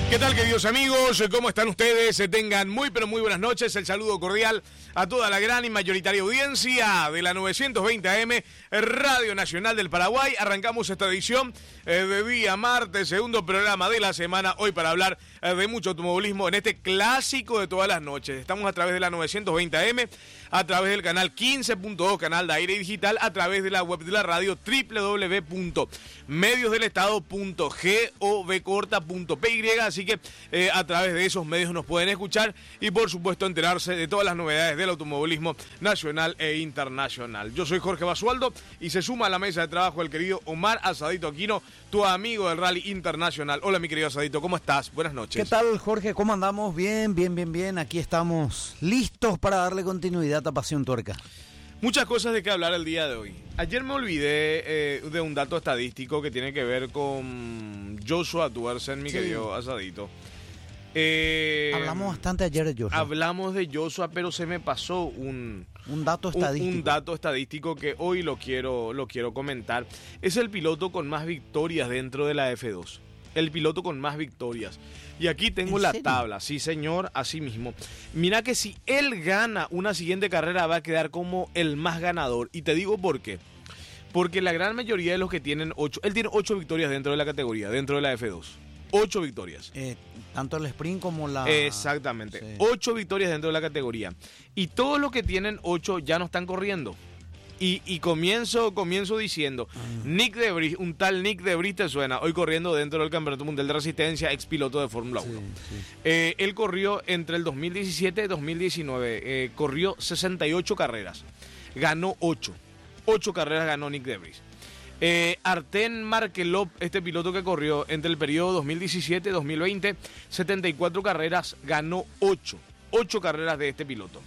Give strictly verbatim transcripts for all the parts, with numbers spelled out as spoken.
¿Qué tal, queridos amigos? ¿Cómo están ustedes? Tengan muy, pero muy buenas noches. El saludo cordial a toda la gran y mayoritaria audiencia de la novecientos veinte A M, Radio Nacional del Paraguay. Arrancamos esta edición eh, de día martes, segundo programa de la semana, hoy para hablar eh, de mucho automovilismo en este clásico de todas las noches. Estamos a través de la novecientos veinte A M, a través del canal quince punto dos, canal de aire digital, a través de la web de la radio doble u doble u doble u punto medios del estado punto gov corta punto p y. Así que eh, a través de esos medios nos pueden escuchar y por supuesto enterarse de todas las novedades del automovilismo nacional e internacional. Yo soy Jorge Basualdo y se suma a la mesa de trabajo el querido Omar Asadito Aquino, tu amigo del Rally Internacional. Hola, mi querido Asadito, ¿cómo estás? Buenas noches. ¿Qué tal, Jorge? ¿Cómo andamos? Bien, bien, bien, bien. Aquí estamos listos para darle continuidad a Pasión Tuerca. Muchas cosas de qué hablar el día de hoy. Ayer me olvidé eh, de un dato estadístico que tiene que ver con Joshua Duersen, mi sí. querido Asadito. Eh, hablamos bastante ayer de Joshua. Hablamos de Joshua, pero se me pasó un, un dato estadístico. Un, un dato estadístico que hoy lo quiero, lo quiero comentar. Es el piloto con más victorias dentro de la F dos. El piloto con más victorias. Y aquí tengo la tabla, sí señor, así mismo. Mira que si él gana una siguiente carrera va a quedar como el más ganador. Y te digo por qué. Porque la gran mayoría de los que tienen ocho, él tiene ocho victorias dentro de la categoría, dentro de la F dos. Ocho victorias. Eh, tanto el sprint como la... Exactamente. Sí. Ocho victorias dentro de la categoría. Y todos los que tienen ocho ya no están corriendo. Y, y comienzo comienzo diciendo, uh-huh. Nick Debris, un tal Nick Debris te suena, hoy corriendo dentro del Campeonato Mundial de Resistencia, ex piloto de Fórmula uno. Sí, sí. Eh, él corrió entre el dos mil diecisiete y dos mil diecinueve, eh, corrió sesenta y ocho carreras, ganó ocho. ocho carreras ganó Nick Debris. Eh, Artem Markelov, este piloto que corrió entre el periodo dos mil diecisiete y dos mil veinte, setenta y cuatro carreras, ganó ocho. ocho carreras de este piloto.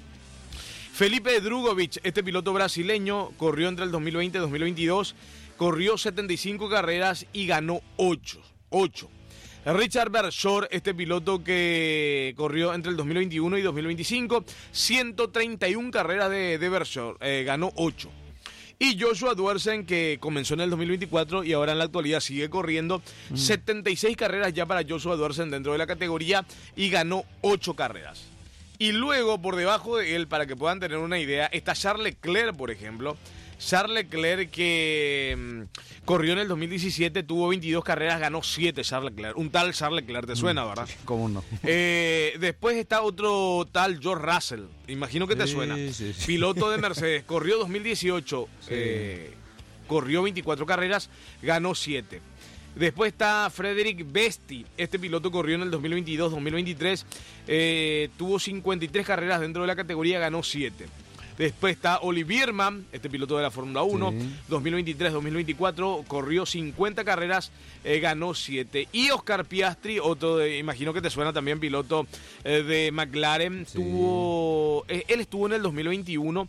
Felipe Drugovich, este piloto brasileño, corrió entre el dos mil veinte y dos mil veintidós, corrió setenta y cinco carreras y ganó ocho. ocho. Richard Verschoor, este piloto que corrió entre el dos mil veintiuno y dos mil veinticinco, ciento treinta y una carreras de, de Verschoor, eh, ganó ocho. Y Joshua Duersen, que comenzó en el dos mil veinticuatro y ahora en la actualidad sigue corriendo, mm. setenta y seis carreras ya para Joshua Duersen dentro de la categoría y ganó ocho carreras. Y luego, por debajo de él, para que puedan tener una idea, está Charles Leclerc, por ejemplo. Charles Leclerc, que mmm, corrió en el dos mil diecisiete, tuvo veintidós carreras, ganó siete Charles Leclerc. Un tal Charles Leclerc, ¿te suena, verdad? ¿Cómo no? Eh, después está otro tal George Russell, imagino que te sí, suena. Sí, sí. Piloto de Mercedes, corrió dos mil dieciocho, sí. eh, corrió veinticuatro carreras, ganó siete. Después está Frederick Besti, este piloto corrió en el dos mil veintidós, dos mil veintitrés, eh, tuvo cincuenta y tres carreras dentro de la categoría, ganó siete. Después está Olivier Mann, este piloto de la Fórmula uno, sí. dos mil veintitrés, dos mil veinticuatro, corrió cincuenta carreras, eh, ganó siete. Y Oscar Piastri, otro, de, imagino que te suena también, piloto eh, de McLaren, sí. tuvo, eh, él estuvo en el dos mil veintiuno,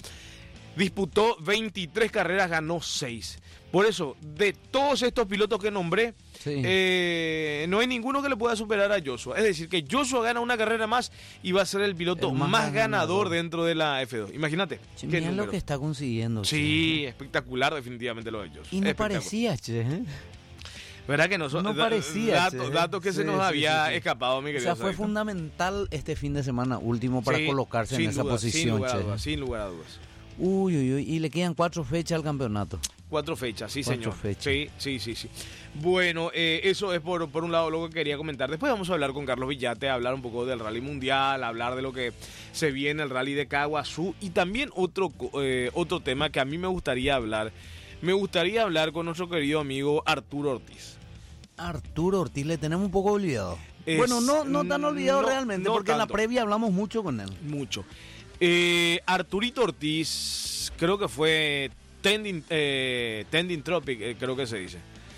disputó veintitrés carreras, ganó seis. Por eso, de todos estos pilotos que nombré, sí. eh, no hay ninguno que le pueda superar a Joshua. Es decir, que Joshua gana una carrera más y va a ser el piloto el más, más ganador, ganador dentro de la F dos. Imagínate. Sí, mira lo que está consiguiendo. Sí, che. Espectacular definitivamente lo de Joshua. Y no parecía, che. ¿eh? ¿Verdad que no son no parecía, datos, che, datos que sí, se nos sí, había sí, sí. escapado, mi querido? O sea, fue fundamental este fin de semana último para sí, colocarse en esa duda, posición, sin lugar, che. a dudas, sin lugar a dudas. Uy, uy, uy, y le quedan cuatro fechas al campeonato. Cuatro fechas, sí, cuatro señor. Fechas. Sí, sí, sí, sí. Bueno, eh, eso es por, por un lado lo que quería comentar. Después vamos a hablar con Carlos Villate, hablar un poco del Rally Mundial, hablar de lo que se viene, el Rally de Caguazú y también otro, eh, otro tema que a mí me gustaría hablar. Me gustaría hablar con nuestro querido amigo Arturo Ortiz. Arturo Ortiz, le tenemos un poco olvidado. Es, bueno, no, no tan olvidado no, realmente, no porque tanto. En la previa hablamos mucho con él. Mucho. Eh, Arturito Ortiz, creo que fue Tending, eh, Tending Tropic, eh, creo que se dice.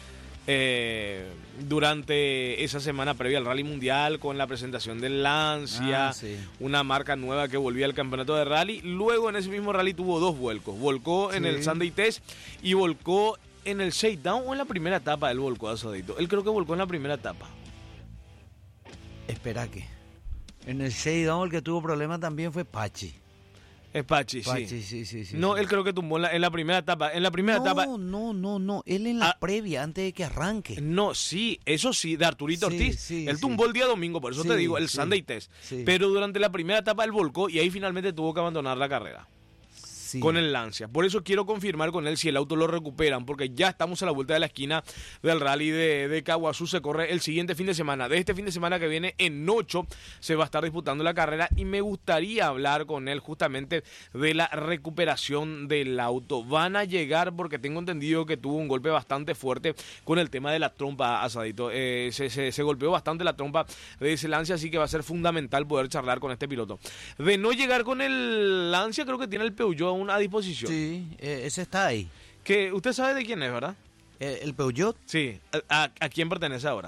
Eh, durante esa semana previa al Rally Mundial, con la presentación del Lancia, ah, sí. una marca nueva que volvía al campeonato de rally. Luego en ese mismo rally tuvo dos vuelcos. Volcó sí. en el Sunday Test y volcó en el Shakedown o en la primera etapa del volcó Asadito. Él creo que volcó en la primera etapa. Espera que en el Shakedown el que tuvo problemas también fue Pachi. Es Pachi, Pachi sí. Sí, sí, sí. No, sí. él creo que tumbó en la, en la primera etapa. En la primera no, etapa. No, no, no, no. Él en la ah, previa, antes de que arranque. No, sí, eso sí, de Arturito sí, Ortiz. Sí, él sí. tumbó el día domingo, por eso sí, te digo, el sí, Sunday Test. Sí. Pero durante la primera etapa él volcó y ahí finalmente tuvo que abandonar la carrera. Sí. Con el Lancia. Por eso quiero confirmar con él si el auto lo recuperan, porque ya estamos a la vuelta de la esquina del rally de, de Caguazú. Se corre el siguiente fin de semana. De este fin de semana que viene, en ocho, se va a estar disputando la carrera y me gustaría hablar con él justamente de la recuperación del auto. Van a llegar, porque tengo entendido que tuvo un golpe bastante fuerte con el tema de la trompa, Asadito. Eh, se, se, se golpeó bastante la trompa de ese Lancia, así que va a ser fundamental poder charlar con este piloto. De no llegar con el Lancia, creo que tiene el Peugeot a disposición. Sí, eh, ese está ahí. Que usted sabe de quién es, ¿verdad? Eh, ¿El Peugeot? Sí. ¿A, a, a quién pertenece ahora?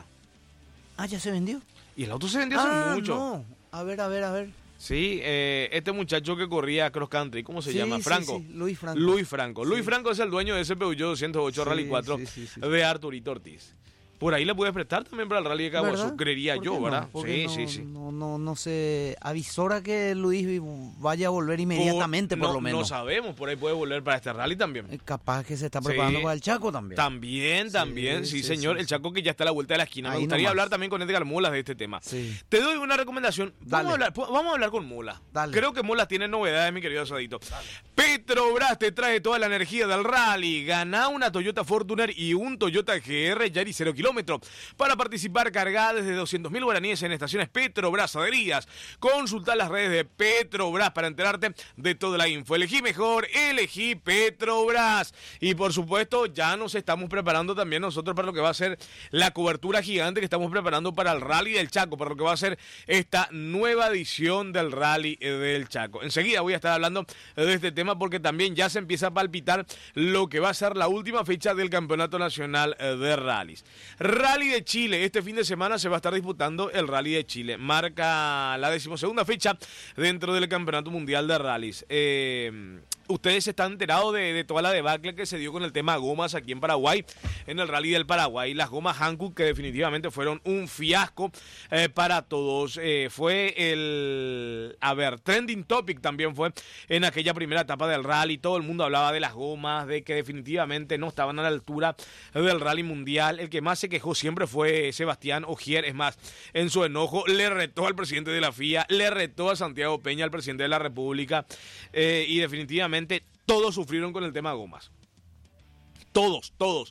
Ah, ¿ya se vendió? Y el auto se vendió ah, hace mucho. No. A ver, a ver, a ver. Sí, eh, este muchacho que corría cross country, ¿cómo se sí, llama? Sí, Franco. sí, Luis Franco. Luis Franco. Sí. Luis Franco es el dueño de ese Peugeot doscientos ocho sí, Rally cuatro sí, sí, sí. de Arturito Ortiz. Por ahí le puedes prestar también para el Rally de Caguazú, creería yo, no? ¿verdad? Sí, no, sí, sí. No, no, no se avisora que Luis vaya a volver inmediatamente, por, por no, lo menos. No sabemos, por ahí puede volver para este rally también. Capaz que se está preparando sí. para el Chaco también. También, también, sí, sí, sí señor. Sí, el Chaco que ya está a la vuelta de la esquina. Ahí Me gustaría nomás. hablar también con Edgar Molas de este tema. Sí. Te doy una recomendación. Vamos a, hablar, vamos a hablar con Molas. Dale. Creo que Molas tiene novedades, mi querido Asadito. Petrobras te trae toda la energía del rally. Gana una Toyota Fortuner y un Toyota G R Yaris cero kilómetros. Para participar, cargada desde doscientos mil guaraníes en estaciones Petrobras adheridas. Consulta las redes de Petrobras para enterarte de toda la info. Elegí mejor, elegí Petrobras. Y por supuesto, ya nos estamos preparando también nosotros para lo que va a ser la cobertura gigante que estamos preparando para el Rally del Chaco, para lo que va a ser esta nueva edición del Rally del Chaco. Enseguida voy a estar hablando de este tema porque también ya se empieza a palpitar lo que va a ser la última fecha del Campeonato Nacional de Rallys. Rally de Chile, este fin de semana se va a estar disputando el Rally de Chile. Marca la decimosegunda fecha dentro del Campeonato Mundial de Rallys. Eh, ustedes están enterados de, de toda la debacle que se dio con el tema gomas aquí en Paraguay, en el Rally del Paraguay. Las gomas Hankook que definitivamente fueron un fiasco eh, para todos. Eh, fue el, a ver, trending topic también fue en aquella primera etapa del Rally. Todo el mundo hablaba de las gomas, de que definitivamente no estaban a la altura del Rally Mundial. El que más se quejó siempre fue Sebastián Ogier. Es más, en su enojo le retó al presidente de la F I A, le retó a Santiago Peña, al presidente de la República, eh, y definitivamente todos sufrieron con el tema gomas. Todos, todos.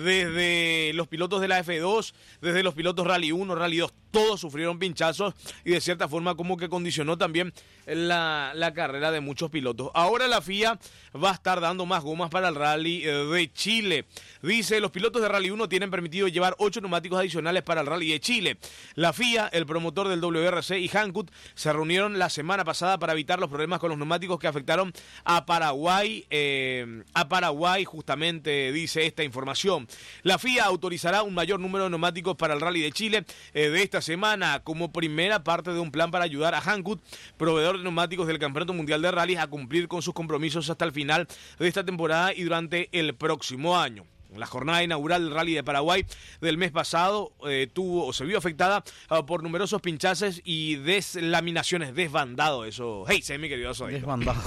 Desde los pilotos de la F dos, desde los pilotos Rally uno, Rally dos, todos sufrieron pinchazos y de cierta forma como que condicionó también la, la carrera de muchos pilotos. Ahora la F I A va a estar dando más gomas para el Rally de Chile. Dice, los pilotos de Rally uno tienen permitido llevar ocho neumáticos adicionales para el Rally de Chile. La F I A, el promotor del W R C y Hankook se reunieron la semana pasada para evitar los problemas con los neumáticos que afectaron a Paraguay, eh, a Paraguay justamente dice esta información. La F I A autorizará un mayor número de neumáticos para el Rally de Chile eh, de esta semana como primera parte de un plan para ayudar a Hankook, proveedor de neumáticos del Campeonato Mundial de Rallys, a cumplir con sus compromisos hasta el final de esta temporada y durante el próximo año. La jornada inaugural del Rally de Paraguay del mes pasado eh, tuvo o se vio afectada uh, por numerosos pinchazos y deslaminaciones, desbandado eso. Hey, se mi querido Soy. Desbandado.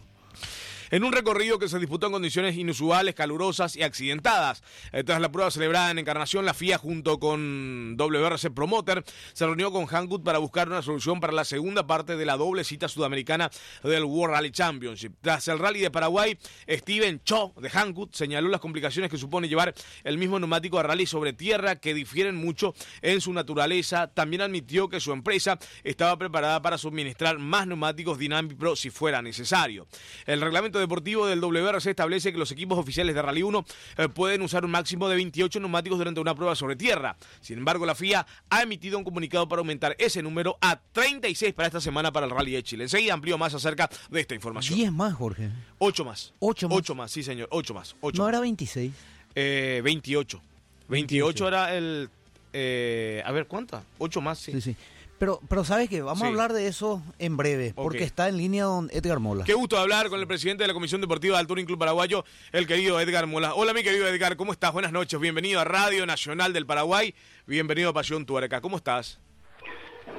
En un recorrido que se disputó en condiciones inusuales, calurosas y accidentadas. Eh, tras la prueba celebrada en Encarnación, la F I A junto con W R C Promoter se reunió con Hankook para buscar una solución para la segunda parte de la doble cita sudamericana del World Rally Championship. Tras el Rally de Paraguay, Steven Cho de Hankook señaló las complicaciones que supone llevar el mismo neumático a rally sobre tierra, que difieren mucho en su naturaleza. También admitió que su empresa estaba preparada para suministrar más neumáticos Dynamic Pro si fuera necesario. El reglamento deportivo del W R C establece que los equipos oficiales de Rally uno eh, pueden usar un máximo de veintiocho neumáticos durante una prueba sobre tierra. Sin embargo, la F I A ha emitido un comunicado para aumentar ese número a treinta y seis para esta semana para el Rally de Chile. Enseguida amplío más acerca de esta información. diez más, Jorge. ocho más. ocho más. ocho más, sí señor, ocho más. ocho ¿No más. era veintiséis? Eh, veintiocho. veintiocho era el... Eh, a ver, ¿cuántas? ocho más, sí. Sí, sí. Pero, pero ¿sabes qué? Vamos sí. a hablar de eso en breve, porque okay. está en línea don Edgar Molas. Qué gusto hablar con el presidente de la Comisión Deportiva del Touring Club Paraguayo, el querido Edgar Molas. Hola, mi querido Edgar, ¿cómo estás? Buenas noches, bienvenido a Radio Nacional del Paraguay, bienvenido a Pasión Tuerca, ¿cómo estás?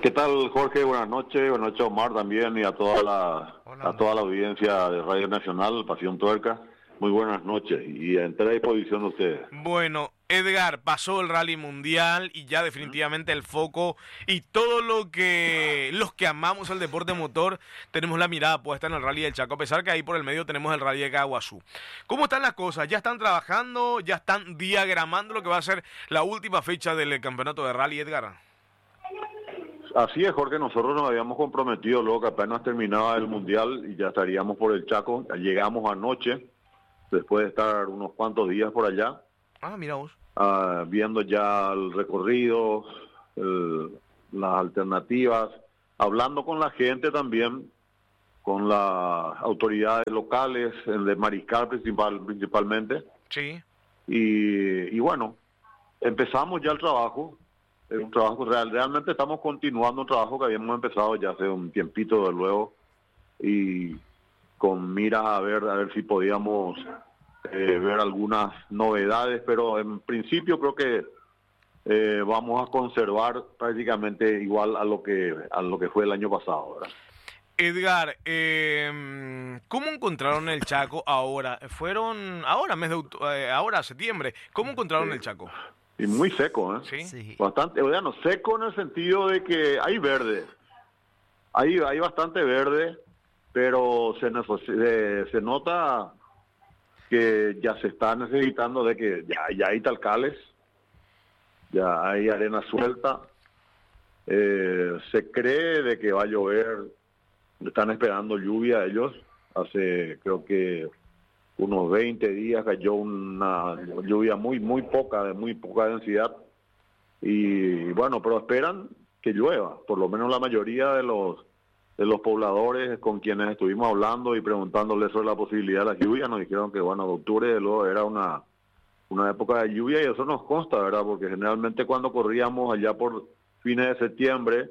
¿Qué tal, Jorge? Buenas noches, buenas noches, Omar, también, y a toda la Hola, a toda la audiencia de Radio Nacional, Pasión Tuerca. Muy buenas noches y entré a disposición de ustedes. Bueno, Edgar, pasó el Rally Mundial y ya definitivamente el foco y todo lo que los que amamos el deporte motor tenemos la mirada puesta en el Rally del Chaco, a pesar que ahí por el medio tenemos el Rally de Caguazú. ¿Cómo están las cosas? ¿Ya están trabajando? ¿Ya están diagramando lo que va a ser la última fecha del campeonato de Rally, Edgar? Así es, Jorge, nosotros nos habíamos comprometido luego que apenas terminaba el Mundial y ya estaríamos por el Chaco. Llegamos anoche, después de estar unos cuantos días por allá. Ah, mira vos. Uh, viendo ya el recorrido, el, las alternativas, hablando con la gente también, con las autoridades locales, el de Mariscal principal, principalmente. Sí. Y, y bueno, empezamos ya el trabajo. Es un trabajo real. Realmente estamos continuando un trabajo que habíamos empezado ya hace un tiempito de luego y con miras a ver a ver si podíamos eh, ver algunas novedades, pero en principio creo que eh, vamos a conservar prácticamente igual a lo que a lo que fue el año pasado, ¿verdad? Edgar, eh, ¿cómo encontraron el Chaco ahora? Fueron ahora mes de eh, ahora septiembre. ¿Cómo encontraron sí. el Chaco? Y muy seco, ¿eh? Sí. sí. Bastante, bueno, seco en el sentido de que hay verde. Hay, hay bastante verde, pero se, se, se nota que ya se está necesitando de que ya, ya hay talcales, ya hay arena suelta. Eh, se cree de que va a llover, están esperando lluvia ellos. Hace, creo que... unos veinte días cayó una lluvia muy muy poca, de muy poca densidad. Y bueno, pero esperan que llueva, por lo menos la mayoría de los de los pobladores con quienes estuvimos hablando y preguntándoles sobre la posibilidad de la lluvia, nos dijeron que bueno, octubre de luego era una, una época de lluvia y eso nos consta, ¿verdad? Porque generalmente cuando corríamos allá por fines de septiembre,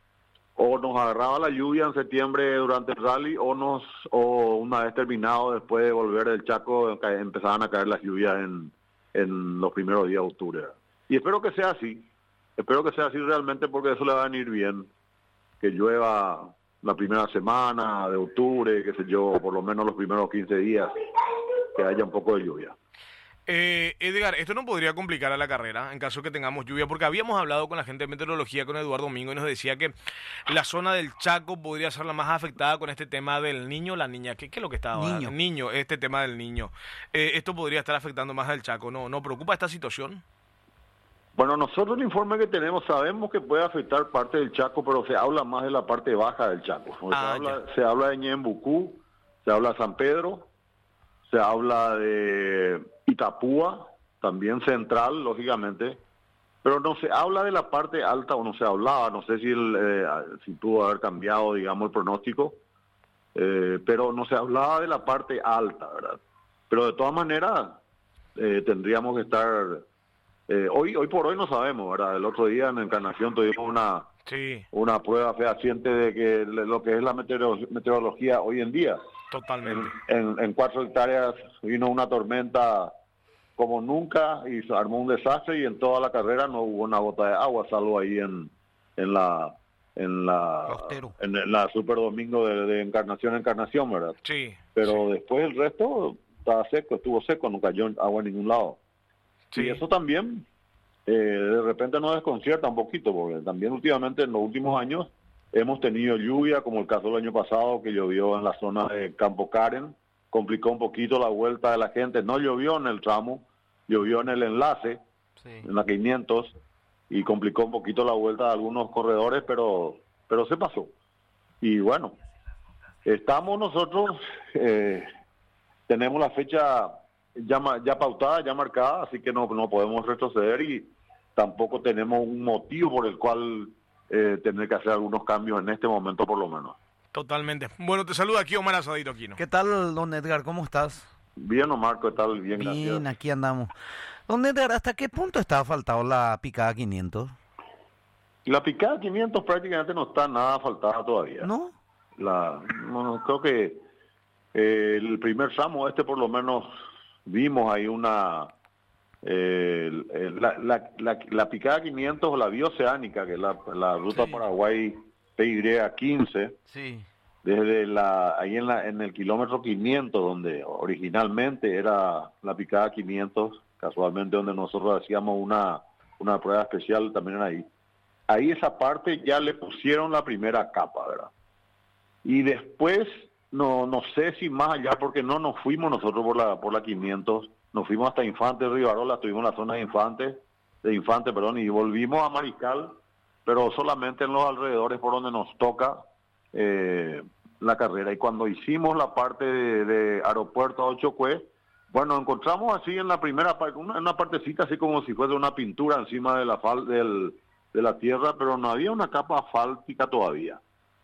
o nos agarraba la lluvia en septiembre durante el rally, o nos o una vez terminado, después de volver del Chaco, empezaban a caer las lluvias en, en los primeros días de octubre. Y espero que sea así, espero que sea así realmente porque eso le va a venir bien, que llueva la primera semana de octubre, qué sé yo, por lo menos los primeros quince días, que haya un poco de lluvia. Eh, Edgar, esto no podría complicar a la carrera en caso que tengamos lluvia, porque habíamos hablado con la gente de meteorología, con Eduardo Domingo, y nos decía que la zona del Chaco podría ser la más afectada con este tema del niño, la niña, ¿qué, qué es lo que estaba? Niño. niño, este tema del niño. Eh, esto podría estar afectando más al Chaco, ¿no? ¿No preocupa esta situación? Bueno, nosotros el informe que tenemos sabemos que puede afectar parte del Chaco, pero se habla más de la parte baja del Chaco. Ah, se, habla, se habla de Ñembucú, se habla de San Pedro, se habla de Itapúa, también central, lógicamente, pero no se habla de la parte alta o no se hablaba, no sé si, el, eh, si pudo haber cambiado, digamos, el pronóstico, eh, pero no se hablaba de la parte alta, ¿verdad? Pero de todas maneras, eh, tendríamos que estar, eh, hoy hoy por hoy no sabemos, ¿verdad? El otro día en Encarnación tuvimos una, sí. una prueba fehaciente de que lo que es la meteoro- meteorología hoy en día. Totalmente. En, en, en cuatro hectáreas vino una tormenta como nunca y se armó un desastre y en toda la carrera no hubo una gota de agua, salvo ahí en en la en la en, en la Super Domingo de, de Encarnación Encarnación, ¿verdad? Sí. Pero sí. después el resto estaba seco, estuvo seco, no cayó agua en ningún lado. Sí. Y eso también eh, de repente nos desconcierta un poquito, porque también últimamente en los últimos años hemos tenido lluvia, como el caso del año pasado, que llovió en la zona de Campo Karen, complicó un poquito la vuelta de la gente. No llovió en el tramo, llovió en el enlace, sí. en la quinientos, y complicó un poquito la vuelta de algunos corredores, pero pero se pasó. Y bueno, estamos nosotros, eh, tenemos la fecha ya, ya pautada, ya marcada, así que no, no podemos retroceder y tampoco tenemos un motivo por el cual... Eh, tener que hacer algunos cambios en este momento por lo menos. Totalmente. Bueno, te saluda aquí Omar Asadito Aquino. ¿Qué tal, don Edgar? ¿Cómo estás? Bien, Omar, ¿qué tal? Bien, gracias. Bien, aquí andamos. Don Edgar, ¿hasta qué punto está faltado la picada quinientos? La picada quinientos prácticamente no está nada faltada todavía. ¿No? La, bueno, creo que eh, el primer tramo este por lo menos vimos ahí una Eh, la, la, la, la picada quinientos o la bioceánica, que es la, la ruta sí. Paraguay P Y quince, sí. desde la ahí en, la, en el kilómetro quinientos, donde originalmente era la picada quinientos, casualmente donde nosotros hacíamos una, una prueba especial, también era ahí. Ahí esa parte ya le pusieron la primera capa, ¿verdad? Y después, no no sé si más allá, porque no nos fuimos nosotros por la por la quinientos, nos fuimos hasta Infante Rivarola, estuvimos en la zona de Infante, de Infante, perdón, y volvimos a Mariscal, pero solamente en los alrededores por donde nos toca eh, la carrera. Y cuando hicimos la parte de, de aeropuerto a Ochocue, bueno, encontramos así en la primera parte, una, una partecita así como si fuese una pintura encima de la fal, del, de la tierra, pero no había una capa asfáltica todavía.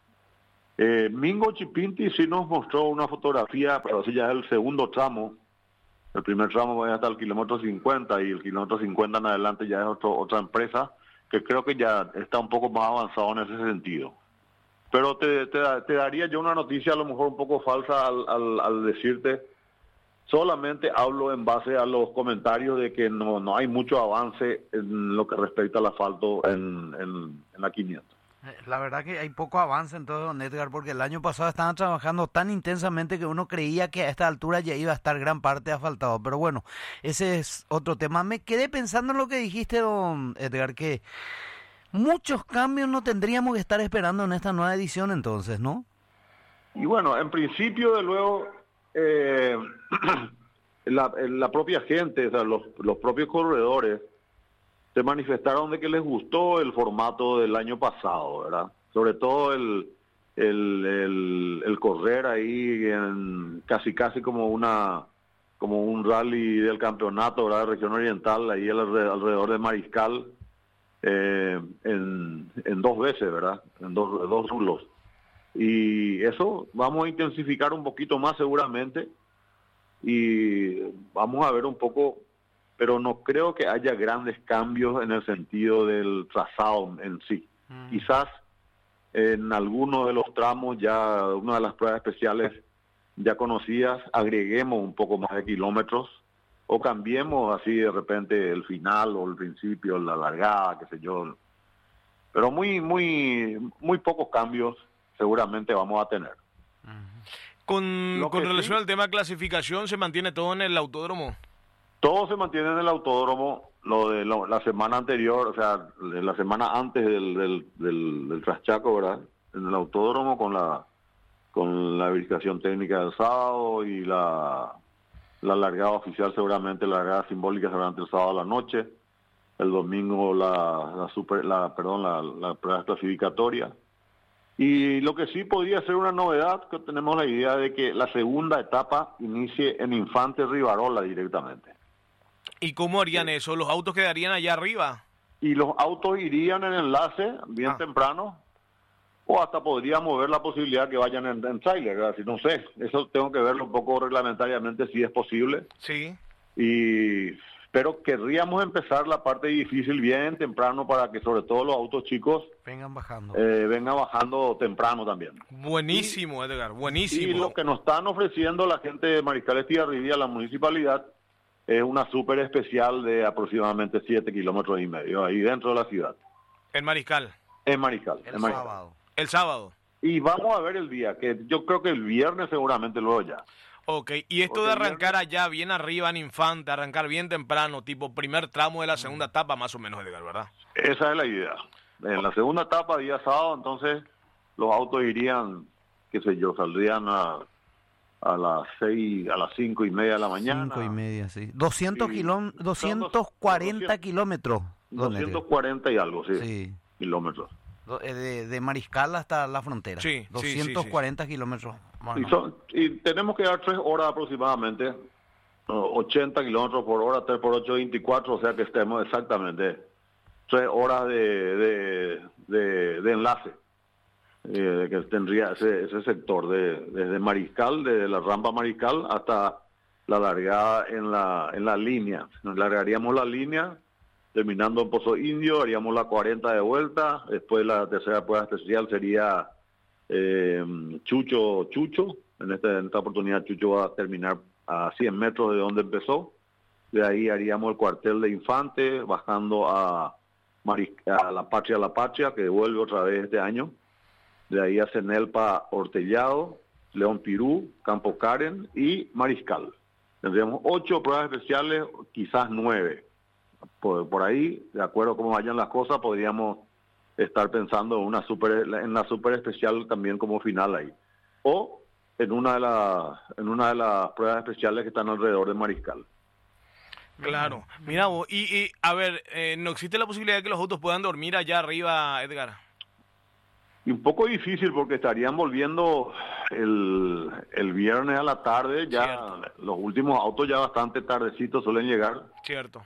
Eh, Mingo Chipinti sí nos mostró una fotografía, pero así ya es el segundo tramo. El primer tramo va hasta el kilómetro cincuenta y el kilómetro cincuenta en adelante ya es otro, otra empresa que creo que ya está un poco más avanzado en ese sentido. Pero te, te, te daría yo una noticia a lo mejor un poco falsa al, al, al decirte, solamente hablo en base a los comentarios de que no, no hay mucho avance en lo que respecta al asfalto en, en, en la quinientos. La verdad que hay poco avance en todo, don Edgar, porque el año pasado estaban trabajando tan intensamente que uno creía que a esta altura ya iba a estar gran parte asfaltado. Pero bueno, ese es otro tema. Me quedé pensando en lo que dijiste, don Edgar, que muchos cambios no tendríamos que estar esperando en esta nueva edición entonces, ¿no? Y bueno, en principio, de luego, eh, la, la propia gente, o sea, los, los propios corredores, se manifestaron de que les gustó el formato del año pasado, ¿verdad? Sobre todo el, el, el, el correr ahí en casi casi como una como un rally del campeonato, ¿verdad? De región oriental, ahí alrededor de Mariscal, eh, en, en dos veces, ¿verdad? En dos, dos rulos. Y eso vamos a intensificar un poquito más seguramente y vamos a ver un poco, pero no creo que haya grandes cambios en el sentido del trazado en sí. Mm. Quizás en algunos de los tramos, ya una de las pruebas especiales ya conocidas, agreguemos un poco más de kilómetros o cambiemos así de repente el final o el principio, la largada, qué sé yo. Pero muy, muy, muy pocos cambios seguramente vamos a tener. Con, con relación sí, al tema clasificación, ¿se mantiene todo en el autódromo? Todo se mantiene en el autódromo. Lo de lo, la semana anterior, o sea, la semana antes del, del, del, del traschaco, ¿verdad? En el autódromo con la con la verificación técnica del sábado y la, la largada oficial, seguramente la largada simbólica seguramente el sábado a la noche. El domingo la, la super, la perdón, la, la prueba clasificatoria. Y lo que sí podría ser una novedad, que tenemos la idea de que la segunda etapa inicie en Infante Rivarola directamente. ¿Y cómo harían sí. eso? ¿Los autos quedarían allá arriba? Y los autos irían en enlace bien ah. temprano, o hasta podríamos ver la posibilidad que vayan en, en trailer, ¿verdad? Si no sé, eso tengo que verlo un poco reglamentariamente si es posible. Sí. Y pero querríamos empezar la parte difícil bien temprano para que sobre todo los autos chicos vengan bajando. Eh, vengan bajando temprano también. Buenísimo, y, Edgar, buenísimo. Y lo que nos están ofreciendo la gente de Mariscal Estigarribia, la municipalidad, es una súper especial de aproximadamente siete kilómetros y medio ahí dentro de la ciudad. ¿En Mariscal? En Mariscal. El en Mariscal. sábado. El sábado. Y vamos a ver el día, que yo creo que el viernes seguramente luego ya. Ok, y esto Porque de arrancar viernes... allá bien arriba en Infante, arrancar bien temprano, tipo primer tramo de la segunda etapa, más o menos, Edgar, ¿verdad? Esa es la idea. En la segunda etapa, día sábado, entonces los autos irían, qué sé yo, saldrían a, a las seis, a las cinco y media de la mañana. Cinco y media, sí. doscientos kilómetros, doscientos cuarenta kilómetros. doscientos cuarenta y algo, sí, sí. kilómetros. De, de Mariscal hasta la frontera. Sí, doscientos cuarenta sí, sí, sí. kilómetros. Bueno. Y, son, y tenemos que dar tres horas aproximadamente, ochenta kilómetros por hora, tres por ocho, veinticuatro, o sea que estemos exactamente tres horas de, de, de, de enlace eh, que tendría ese, ese sector, de, desde Mariscal, desde la rampa Mariscal hasta la largada en la, en la línea. Nos largaríamos la línea, terminando en Pozo Indio, haríamos la cuarenta de vuelta, después la tercera prueba especial sería eh, Chucho Chucho, en esta, en esta oportunidad Chucho va a terminar a cien metros de donde empezó, de ahí haríamos el cuartel de Infante, bajando a, Maris, a la Patria La Patria, que vuelve otra vez este año, de ahí a Cenelpa Hortellado, León Pirú, Campo Karen y Mariscal. Tendríamos ocho pruebas especiales, quizás nueve. Por, por ahí, de acuerdo a cómo vayan las cosas, podríamos estar pensando en una super, en la super especial también como final ahí. O en una de las en una de las pruebas especiales que están alrededor de Mariscal. Claro. Mira vos, y, y a ver, eh, ¿no existe la posibilidad de que los autos puedan dormir allá arriba, Edgar? Y un poco difícil porque estarían volviendo el, el viernes a la tarde, ya Cierto. Los últimos autos ya bastante tardecitos suelen llegar. Cierto.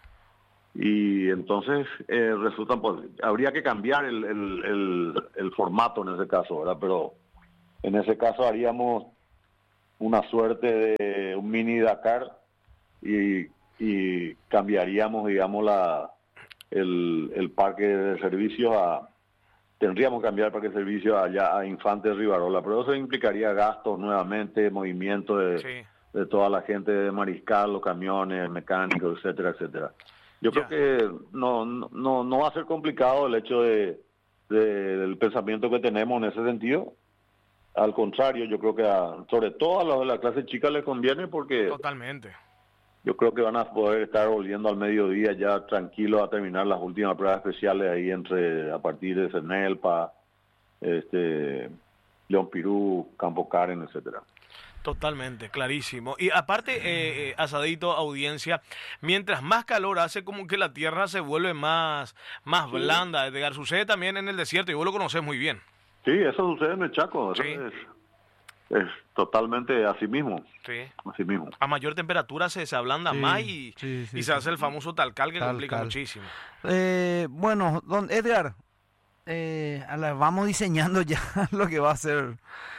Y entonces eh, resultan, pues, habría que cambiar el, el, el, el formato en ese caso, ¿verdad? Pero en ese caso haríamos una suerte de un mini Dakar y, y cambiaríamos, digamos, la el, el parque de servicios a... Tendríamos que cambiar el parque de servicio allá a Infante Rivarola, pero eso implicaría gastos nuevamente, movimiento de, sí. de toda la gente de Mariscal, los camiones, mecánicos, etcétera, etcétera. Yo ya. creo que no, no no va a ser complicado el hecho de, de del pensamiento que tenemos en ese sentido. Al contrario, yo creo que a, sobre todo a los de la clase chica les conviene porque... Totalmente. Yo creo que van a poder estar volviendo al mediodía ya tranquilos a terminar las últimas pruebas especiales ahí entre a partir de Cenelpa, este, León Pirú, Campo Karen, etcétera. Totalmente, clarísimo. Y aparte, eh, eh, Asadito, audiencia, mientras más calor hace, como que la tierra se vuelve más, más sí. blanda. Edgar, sucede también en el desierto y vos lo conocés muy bien. Sí, eso sucede en el Chaco. Eso sí. es, es totalmente así mismo. Sí. Así mismo. A mayor temperatura se, se ablanda Sí, más y, sí, sí, y se sí, hace el famoso talcal que Talcal. complica muchísimo. Eh, bueno, don Edgar, eh, a la, vamos diseñando ya lo que va a ser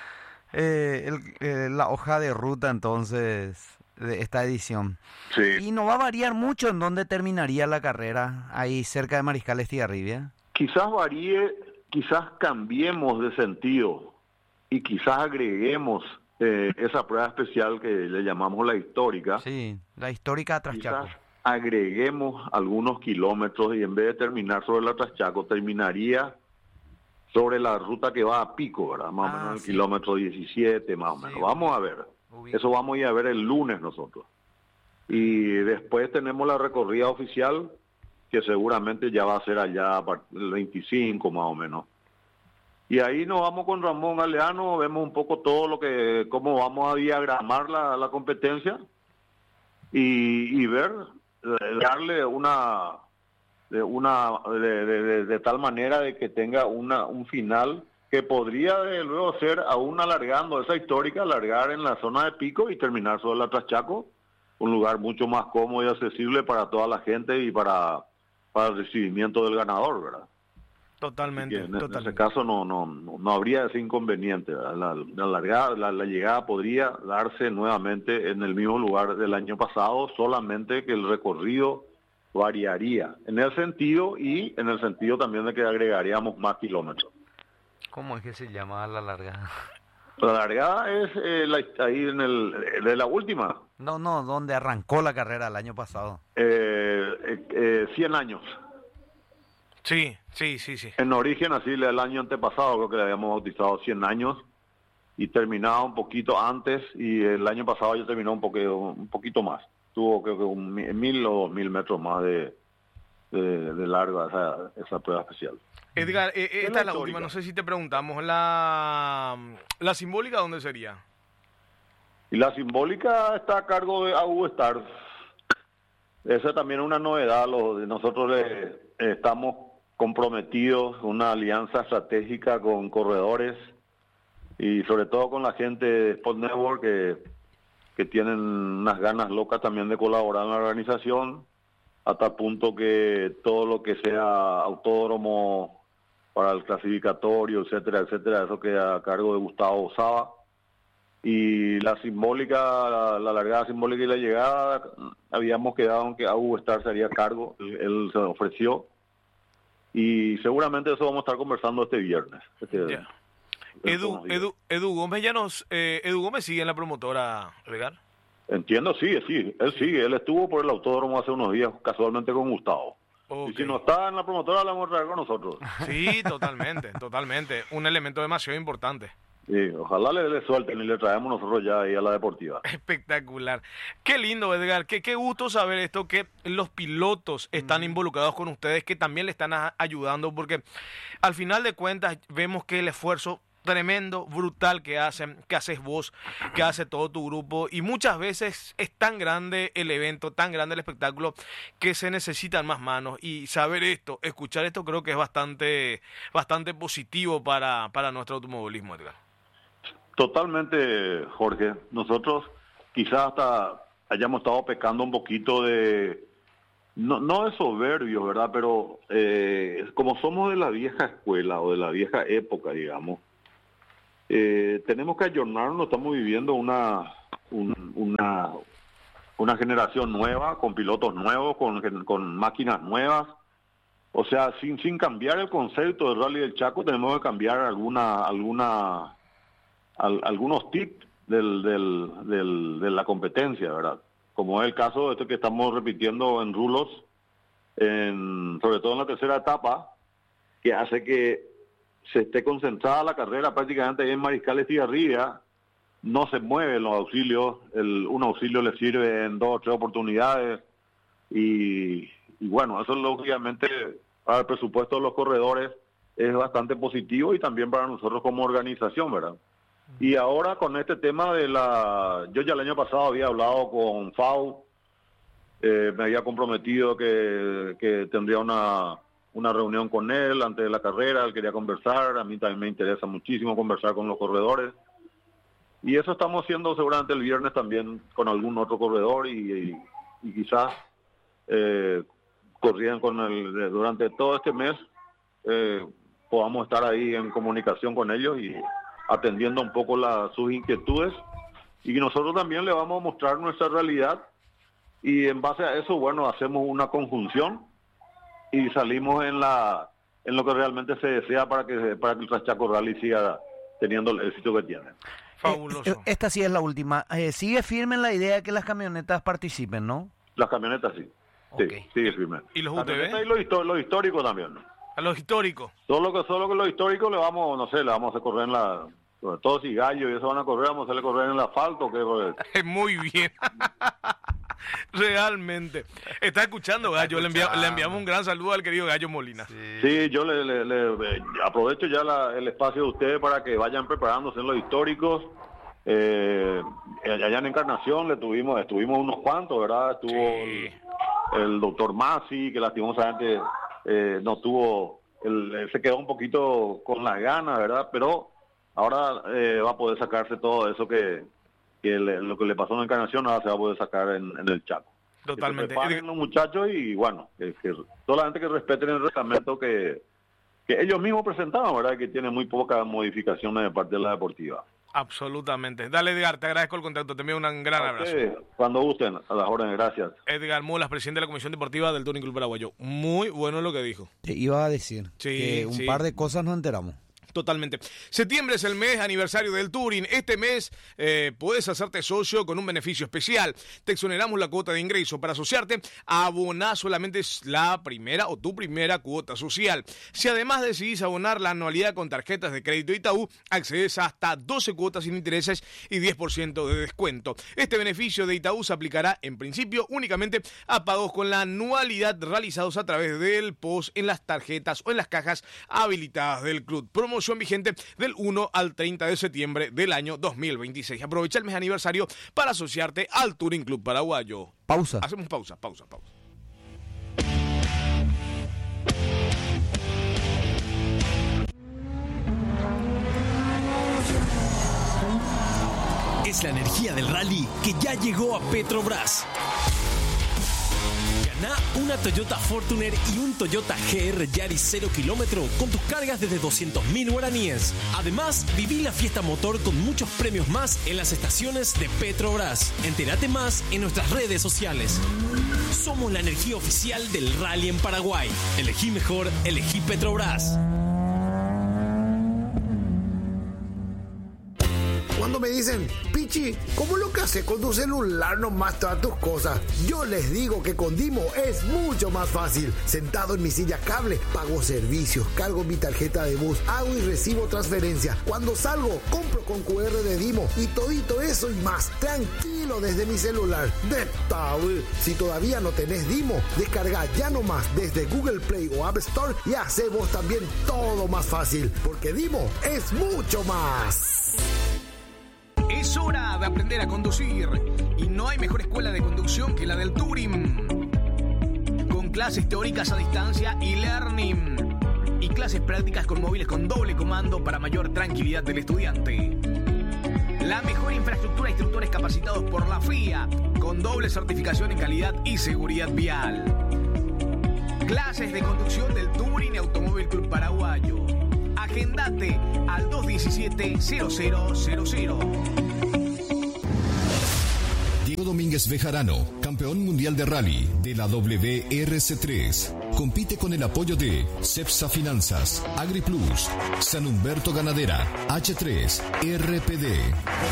eh, el, eh, la hoja de ruta entonces de esta edición. Sí. Y no va a variar mucho en dónde terminaría la carrera, ahí cerca de Mariscal Estigarribia. Quizás varíe, quizás cambiemos de sentido y quizás agreguemos eh, esa prueba especial que le llamamos la histórica. Sí, la histórica Traschaco. Quizás agreguemos algunos kilómetros y en vez de terminar sobre la Traschaco, terminaría sobre la ruta que va a Pico, ¿verdad? Más ah, o menos el sí. kilómetro diecisiete, más o menos. Sí, vamos a ver. Uy. Eso vamos a ir a ver el lunes nosotros. Y después tenemos la recorrida oficial, que seguramente ya va a ser allá el veinticinco, más o menos. Y ahí nos vamos con Ramón Galeano, vemos un poco todo lo que, cómo vamos a diagramar la, la competencia y, y ver, darle una, de, una de, de, de tal manera de que tenga una un final que podría de luego ser aún alargando esa histórica, alargar en la zona de Pico y terminar sobre la Traschaco, un lugar mucho más cómodo y accesible para toda la gente y para, para el recibimiento del ganador, ¿verdad? Totalmente. En, totalmente. en ese caso no no no habría ese inconveniente. La, la, largada, la, la llegada podría darse nuevamente en el mismo lugar del año pasado, solamente que el recorrido variaría en el sentido y en el sentido también de que agregaríamos más kilómetros. ¿Cómo es que se llama la largada? La largada es eh, la, ahí en el de la última. No, no, donde arrancó la carrera el año pasado. Eh, eh, eh, cien años. Sí, sí, sí, sí. En origen, así el año antepasado, creo que le habíamos bautizado cien años y terminaba un poquito antes y el año pasado ya terminó un poquito, un poquito más. Tuvo creo que un mil o dos mil metros más de, de, de largo esa, esa prueba especial. Edgar, eh, esta es la, es la última, no sé si te preguntamos, la, la simbólica, ¿dónde sería? Y la simbólica está a cargo de A U Star. Esa también es una novedad, los, nosotros le, eh, estamos comprometidos, una alianza estratégica con corredores y sobre todo con la gente de Sport Network que, que tienen unas ganas locas también de colaborar en la organización, hasta el punto que todo lo que sea autódromo para el clasificatorio, etcétera, etcétera, eso queda a cargo de Gustavo Saba. Y la simbólica, la, la largada simbólica y la llegada, habíamos quedado en que A U Star se haría cargo, él, él se ofreció. Y seguramente eso vamos a estar conversando este viernes. Este, yeah. Edu, Edu, Edu Gómez ya nos, eh, Edu Gómez sigue en la promotora, Edgar. Entiendo, sí, sí, él sigue, él estuvo por el autódromo hace unos días casualmente con Gustavo. Okay. Y si no está en la promotora, la vamos a traer con nosotros. Sí, totalmente, totalmente. Un elemento demasiado importante. Sí, ojalá le, le suelten y le traemos nosotros ya ahí a la deportiva. Espectacular. Qué lindo, Edgar. Qué, qué gusto saber esto, que los pilotos están mm. involucrados con ustedes, que también le están a, ayudando, porque al final de cuentas vemos que el esfuerzo tremendo, brutal que hacen, que haces vos, que hace todo tu grupo, y muchas veces es tan grande el evento, tan grande el espectáculo, que se necesitan más manos, y saber esto, escuchar esto, creo que es bastante bastante positivo para, para nuestro automovilismo, Edgar. Totalmente, Jorge. Nosotros quizás hasta hayamos estado pecando un poquito de, no, no de soberbios, ¿verdad? Pero eh, como somos de la vieja escuela o de la vieja época, digamos, Eh, tenemos que ayornarnos. Estamos viviendo una, un, una una generación nueva, con pilotos nuevos, con, con máquinas nuevas. O sea, sin sin cambiar el concepto del Rally del Chaco, tenemos que cambiar alguna alguna al, algunos tips del, del, del, de la competencia, ¿verdad? Como es el caso de este que estamos repitiendo en rulos, en, sobre todo en la tercera etapa, que hace que se esté concentrada la carrera prácticamente ahí en Mariscal Estigarribia, no se mueven los auxilios, el, un auxilio le sirve en dos o tres oportunidades, y, y bueno, eso lógicamente para el presupuesto de los corredores es bastante positivo, y también para nosotros como organización, ¿verdad? Y ahora con este tema de la... Yo ya el año pasado había hablado con F A U, eh, me había comprometido que, que tendría una... una reunión con él antes de la carrera, él quería conversar, a mí también me interesa muchísimo conversar con los corredores, y eso estamos haciendo seguramente el viernes también con algún otro corredor, y, y, y quizás eh, corrían con el, durante todo este mes eh, podamos estar ahí en comunicación con ellos y atendiendo un poco la, sus inquietudes, y nosotros también le vamos a mostrar nuestra realidad, y en base a eso, bueno, hacemos una conjunción y salimos en la en lo que realmente se desea para que para que el Traschaco Rally siga teniendo el éxito que tiene. Fabuloso. Eh, esta sí es la última. Eh, sigue firme en la idea de que las camionetas participen, ¿no? Las camionetas sí. Sí, okay. Sigue firme. ¿Y los U T V? Y los histo lo históricos también, ¿no? A los históricos. Solo que solo que los históricos le vamos, no sé, le vamos a hacer correr en la... Todos y gallos y eso van a correr, vamos a hacerle correr en el asfalto. ¿Qué? Muy bien. Realmente. Está escuchando, Gallo. Está escuchando. Le, envia, le enviamos un gran saludo al querido Gallo Molina. Sí, sí, yo le, le, le aprovecho ya la, el espacio de ustedes para que vayan preparándose en los históricos. Eh, allá en Encarnación le tuvimos, estuvimos unos cuantos, ¿verdad? Estuvo sí. el, el doctor Masi, que lastimosamente eh, no tuvo, el, él se quedó un poquito con las ganas, ¿verdad? Pero ahora eh, va a poder sacarse todo eso que... que le, lo que le pasó en Encarnación ahora se va a poder sacar en, en el Chaco. Totalmente. Que se preparen los muchachos y bueno, que, que solamente que respeten el reglamento que, que ellos mismos presentaban, ¿verdad? Que tiene muy pocas modificaciones de parte de la deportiva. Absolutamente. Dale, Edgar, te agradezco el contacto, te envío un gran abrazo. Okay, cuando gusten, a las órdenes, gracias. Edgar Mulas, presidente de la Comisión Deportiva del Touring Club Paraguayo. Muy bueno lo que dijo. Te iba a decir sí, que un sí. par de cosas nos enteramos. Totalmente. Septiembre es el mes aniversario del Touring. Este mes eh, puedes hacerte socio con un beneficio especial. Te exoneramos la cuota de ingreso. Para asociarte, abonás solamente la primera o tu primera cuota social. Si además decidís abonar la anualidad con tarjetas de crédito Itaú, accedes a hasta doce cuotas sin intereses y diez por ciento de descuento. Este beneficio de Itaú se aplicará en principio únicamente a pagos con la anualidad realizados a través del P O S en las tarjetas o en las cajas habilitadas del club. Promoción vigente del uno al treinta de septiembre del año dos mil veintiséis. Aprovecha el mes aniversario para asociarte al Touring Club Paraguayo. Pausa. Hacemos pausa, pausa, pausa. Es la energía del rally que ya llegó a Petrobras. Gana una Toyota Fortuner y un Toyota G R Yaris cero kilómetro con tus cargas desde doscientos mil guaraníes. Además, viví la fiesta motor con muchos premios más en las estaciones de Petrobras. Entérate más en nuestras redes sociales. Somos la energía oficial del rally en Paraguay. Elegí mejor, elegí Petrobras. Cuando me dicen, Pichi, ¿cómo lo que haces con tu celular nomás todas tus cosas? Yo les digo que con Dimo es mucho más fácil. Sentado en mi silla cable, pago servicios, cargo mi tarjeta de bus, hago y recibo transferencia. Cuando salgo, compro con cu erre de Dimo y todito eso y más. Tranquilo desde mi celular. De Taui. Si todavía no tenés Dimo, descarga ya nomás desde Google Play o App Store y hace vos también todo más fácil. Porque Dimo es mucho más. Es hora de aprender a conducir y no hay mejor escuela de conducción que la del Turing. Con clases teóricas a distancia y learning y clases prácticas con móviles con doble comando para mayor tranquilidad del estudiante. La mejor infraestructura de instructores capacitados por la F I A con doble certificación en calidad y seguridad vial. Clases de conducción del Turing Automóvil Club Paraguayo. Agendate al dos diecisiete cero cero cero cero. Diego Domínguez Bejarano, campeón mundial de rally de la W R C tres. Compite con el apoyo de Cepsa Finanzas, AgriPlus, San Humberto Ganadera, H tres, R P D.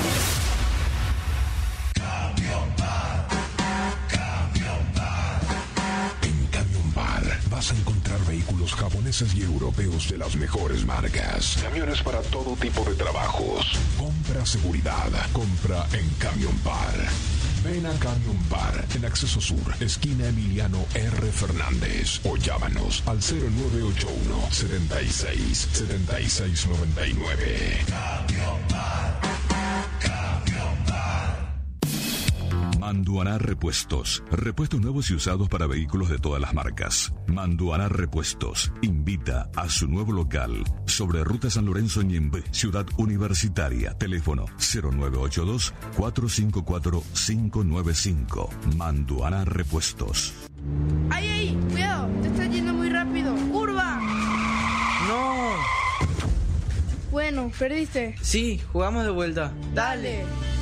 Vas a encontrar vehículos japoneses y europeos de las mejores marcas. Camiones para todo tipo de trabajos. Compra seguridad. Compra en Camion Bar. Ven a Camion Bar en Acceso Sur, esquina Emiliano R. Fernández. O llámanos al cero nueve ocho uno, setenta y seis, setenta y seis noventa y nueve. Camion Bar. Camion Bar. Manduaná Repuestos. Repuestos nuevos y usados para vehículos de todas las marcas. Manduaná Repuestos invita a su nuevo local sobre Ruta San Lorenzo Ñembe, Ciudad Universitaria. Teléfono cero nueve ocho dos, cuatro cinco cuatro, cinco nueve cinco. Manduaná Repuestos. ¡Ay, ay! ¡Cuidado! Te estás yendo muy rápido. ¡Curva! No. Bueno, perdiste. Sí, jugamos de vuelta. Dale.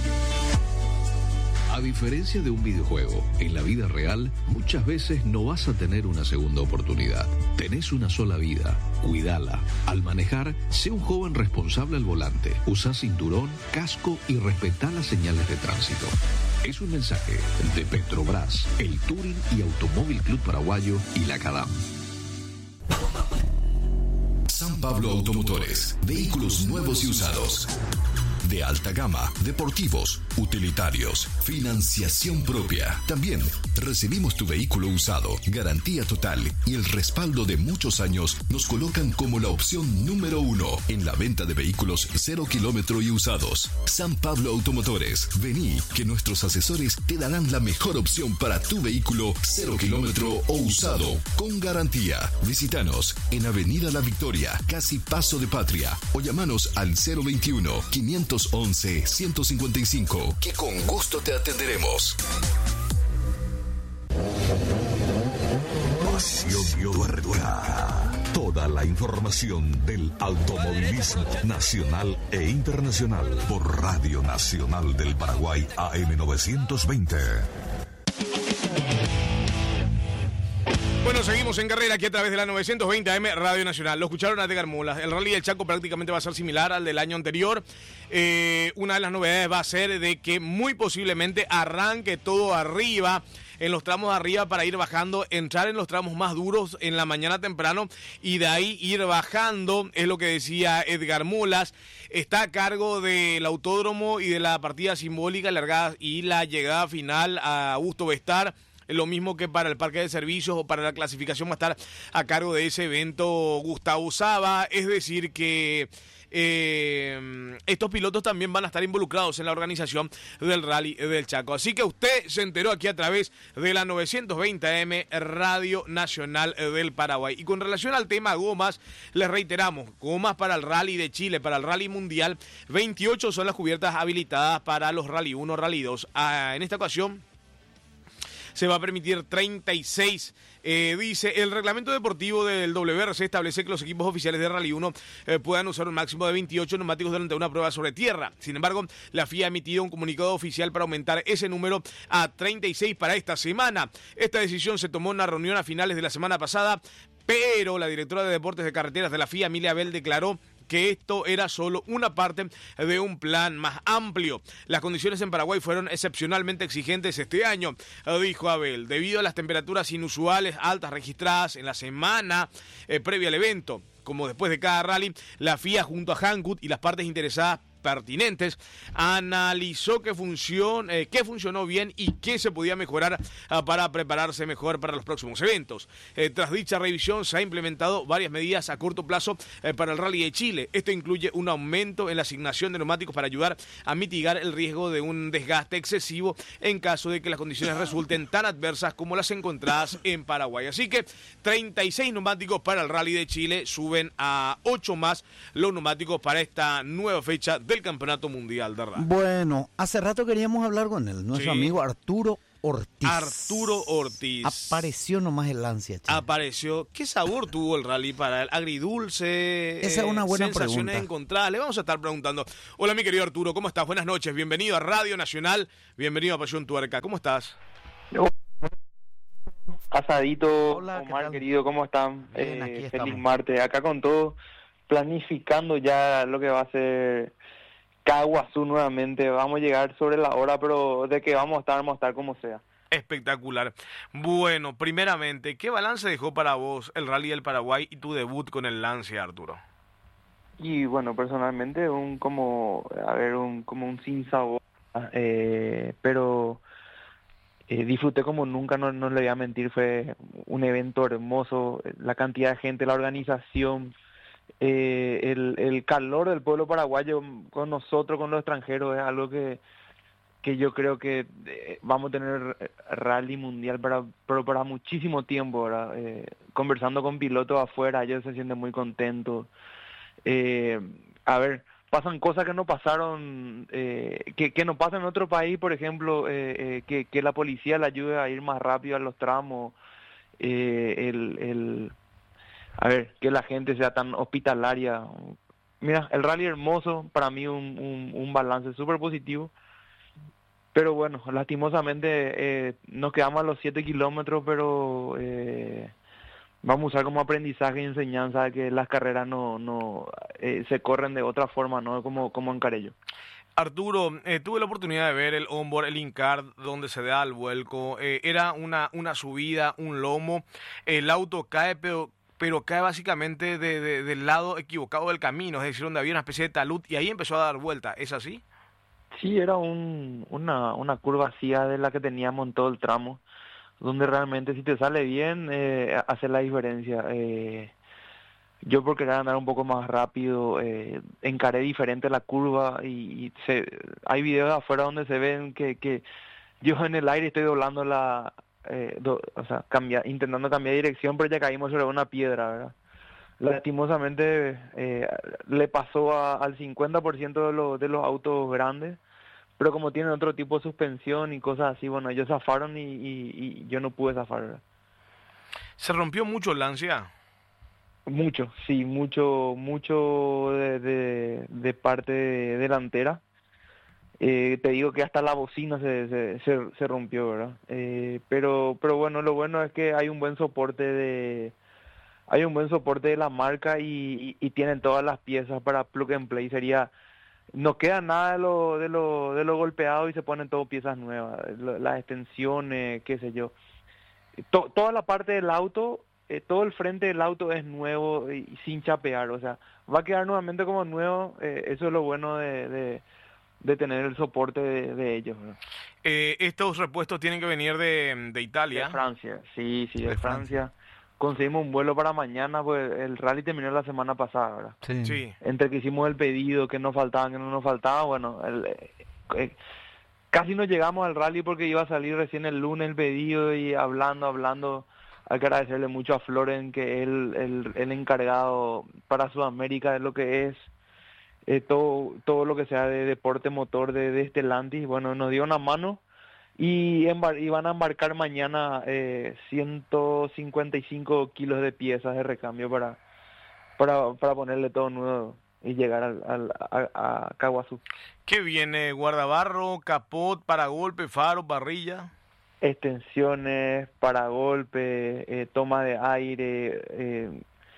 A diferencia de un videojuego, en la vida real muchas veces no vas a tener una segunda oportunidad. Tenés una sola vida, cuídala. Al manejar, sé un joven responsable al volante. Usa cinturón, casco y respetá las señales de tránsito. Es un mensaje de Petrobras, el Turing y Automóvil Club Paraguayo y la CADAM. San Pablo Automotores, vehículos nuevos y usados. De alta gama, deportivos, utilitarios, financiación propia. También recibimos tu vehículo usado, garantía total y el respaldo de muchos años nos colocan como la opción número uno en la venta de vehículos cero kilómetro y usados. San Pablo Automotores, vení que nuestros asesores te darán la mejor opción para tu vehículo cero kilómetro o usado con garantía. Visítanos en Avenida La Victoria, casi Paso de Patria, o llamanos al cero veintiuno, quinientos once, ciento cincuenta y cinco, que con gusto te atenderemos. Pasión Tuerca. Toda la información del automovilismo nacional e internacional por Radio Nacional del Paraguay A M novecientos veinte. Bueno, seguimos en carrera aquí a través de la novecientos veinte A M Radio Nacional. Lo escucharon a Edgar Mulas. El Rally del Chaco prácticamente va a ser similar al del año anterior. Eh, una de las novedades va a ser de que muy posiblemente arranque todo arriba, en los tramos de arriba para ir bajando, entrar en los tramos más duros en la mañana temprano y de ahí ir bajando, es lo que decía Edgar Mulas. Está a cargo del autódromo y de la partida simbólica largada y la llegada final a Augusto Bestar. Lo mismo que para el parque de servicios o para la clasificación va a estar a cargo de ese evento Gustavo Saba. Es decir que eh, estos pilotos también van a estar involucrados en la organización del Rally del Chaco. Así que usted se enteró aquí a través de la novecientos veinte A M Radio Nacional del Paraguay. Y con relación al tema gomas, les reiteramos, gomas para el Rally de Chile, para el Rally Mundial, veintiocho son las cubiertas habilitadas para los Rally uno, Rally dos. Ah, en esta ocasión se va a permitir treinta y seis. Eh, dice, el reglamento deportivo del W R C establece que los equipos oficiales de Rally uno eh, puedan usar un máximo de veintiocho neumáticos durante una prueba sobre tierra. Sin embargo, la F I A ha emitido un comunicado oficial para aumentar ese número a treinta y seis para esta semana. Esta decisión se tomó en una reunión a finales de la semana pasada, pero la directora de Deportes de Carreteras de la F I A, Emilia Bell, declaró que esto era solo una parte de un plan más amplio. Las condiciones en Paraguay fueron excepcionalmente exigentes este año, dijo Abel, debido a las temperaturas inusuales altas registradas en la semana eh, previa al evento. Como después de cada rally, la F I A junto a Hankook y las partes interesadas pertinentes analizó qué, funcion, eh, qué funcionó bien y qué se podía mejorar uh, para prepararse mejor para los próximos eventos. Eh, tras dicha revisión se han implementado varias medidas a corto plazo eh, para el Rally de Chile. Esto incluye un aumento en la asignación de neumáticos para ayudar a mitigar el riesgo de un desgaste excesivo en caso de que las condiciones resulten tan adversas como las encontradas en Paraguay. Así que treinta y seis neumáticos para el Rally de Chile, suben a ocho más los neumáticos para esta nueva fecha de el Campeonato Mundial de Rally. Bueno, hace rato queríamos hablar con él, nuestro sí. amigo Arturo Ortiz. Arturo Ortiz. Apareció nomás el Lancia, chico. Apareció. ¿Qué sabor tuvo el rally para él? ¿Agridulce? Esa es una buena sensaciones pregunta. encontradas. Le vamos a estar preguntando. Hola, mi querido Arturo, ¿cómo estás? Buenas noches. Bienvenido a Radio Nacional. Bienvenido a Pasión Tuerca. ¿Cómo estás? Asadito, Hola, Omar, querido, ¿cómo están? Bien, eh, aquí feliz estamos. martes. Acá con todo, planificando ya lo que va a ser Caguazú nuevamente. Vamos a llegar sobre la hora, pero de que vamos a estar, vamos a estar como sea. Espectacular. Bueno, primeramente, ¿qué balance dejó para vos el Rally del Paraguay y tu debut con el Lancia, Arturo? Y bueno, personalmente, un como, a ver, un como un sin sabor, eh, pero eh, disfruté como nunca, no, no le voy a mentir, fue un evento hermoso, la cantidad de gente, la organización, eh, el, el calor del pueblo paraguayo con nosotros, con los extranjeros, es algo que que yo creo que eh, vamos a tener rally mundial para, pero para muchísimo tiempo, ¿verdad? Eh, conversando con pilotos afuera, ellos se sienten muy contentos. Eh, a ver, pasan cosas que no pasaron, eh, que, que no pasan en otro país, por ejemplo, eh, eh, que, que la policía le ayude a ir más rápido a los tramos, eh, el, el, a ver, que la gente sea tan hospitalaria. Mira, el rally hermoso, para mí un, un, un balance súper positivo. Pero bueno, lastimosamente eh, nos quedamos a los siete kilómetros, pero eh, vamos a usar como aprendizaje y enseñanza que las carreras no no eh, se corren de otra forma, no como, como en Carello. Arturo, eh, tuve la oportunidad de ver el onboard, el InCard, donde se da el vuelco. Eh, era una, una subida, un lomo. El auto cae, pero... pero cae básicamente de, de, del lado equivocado del camino, es decir, donde había una especie de talud, y ahí empezó a dar vuelta. ¿Es así? Sí, era un, una, una curva así de la que teníamos en todo el tramo, donde realmente si te sale bien, eh, hace la diferencia. Eh, yo por querer andar un poco más rápido, eh, encaré diferente la curva, y, y se, hay videos de afuera donde se ven que, que yo en el aire estoy doblando la, eh, do, o sea, cambia, intentando cambiar de dirección, pero ya caímos sobre una piedra, ¿verdad? Lastimosamente eh, le pasó a, al cincuenta por ciento de, lo, de los autos grandes, pero como tienen otro tipo de suspensión y cosas así, bueno, ellos zafaron y, y, y yo no pude zafar, ¿verdad? ¿Se rompió mucho el Lancia? Mucho, sí, mucho, mucho de, de, de parte delantera. Eh, te digo que hasta la bocina se, se, se, se rompió, ¿verdad? Eh, pero, pero bueno, lo bueno es que hay un buen soporte de... Hay un buen soporte de la marca y, y, y tienen todas las piezas para plug and play. Sería, no queda nada de lo, de lo, de lo golpeado y se ponen todo piezas nuevas, las extensiones, qué sé yo. To, toda la parte del auto, eh, todo el frente del auto es nuevo y, y sin chapear, o sea, va a quedar nuevamente como nuevo. Eh, eso es lo bueno de, de, de tener el soporte de, de ellos, ¿no? Eh, estos repuestos tienen que venir de, de Italia. De Francia, sí, sí, de, de Francia. Francia. Conseguimos un vuelo para mañana, pues el rally terminó la semana pasada, ¿verdad? Sí. Sí. Entre que hicimos el pedido, que nos faltaban, que no nos faltaba, bueno, el, eh, casi no llegamos al rally porque iba a salir recién el lunes el pedido y hablando, hablando. Hay que agradecerle mucho a Floren, que es el, el, el encargado para Sudamérica de lo que es eh, todo todo lo que sea de deporte motor de, de este Lantis. Bueno, nos dio una mano. Y, embar- y van a embarcar mañana eh, ciento cincuenta y cinco kilos de piezas de recambio para para, para ponerle todo nuevo y llegar al, al, a, a Caguazú. ¿Qué viene? ¿Guardabarro, capot, paragolpe, faro, parrilla? Extensiones, paragolpe, eh, toma de aire, eh,